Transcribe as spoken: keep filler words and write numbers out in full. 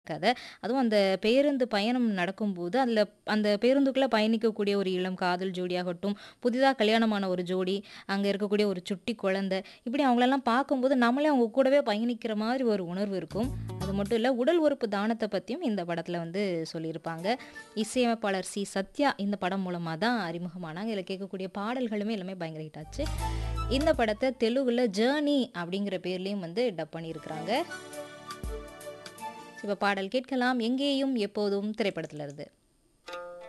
கதை. அதுவும் அந்த பேருந்து பயணம் நடக்கும்போது, அதில அந்த பேருந்துக்குள்ள பயணிக்கக்கூடிய ஒரு இளம் காதல் ஜோடியாகட்டும், புதிதா கல்யாணமான ஒரு ஜோடி, அங்க இருக்கக்கூடிய ஒரு சுட்டி குழந்தை, இப்படி அவங்களெல்லாம் பார்க்கும்போது, நம்மளே அவங்க கூடவே பயணிக்கிற மாரி ஒரு உணர்வு இருக்கும். அது மட்டும் இல்ல, உடல் உறுப்பு தானத்த பத்தியும் இந்த படத்தில வந்து சொல்லியிருப்பாங்க. இசையமைப்பாளர் சி. சத்யா இந்த படம் மூலமா தான் அறிமுகமானாங்க. இதில கேட்கக்கூடிய பாடல்களுமே எல்லாமே பயங்கர ஹிட் ஆச்சு. இந்த படத்த தெலுங்குல ஜேர்னி அப்படிங்கிற பேர்லயும் வந்து டப் பண்ணியிருக்கிறாங்க. இப்ப பாடல் கேட்கலாம். எங்கேயும் எப்போதும் திரைப்படத்திலிருந்து.